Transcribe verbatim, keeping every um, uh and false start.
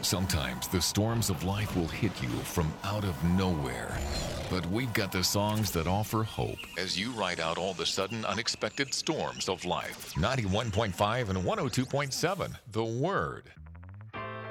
Sometimes the storms of life will hit you from out of nowhere. But we've got the songs that offer hope as you ride out all the sudden unexpected storms of life. ninety-one point five and one oh two point seven, The Word.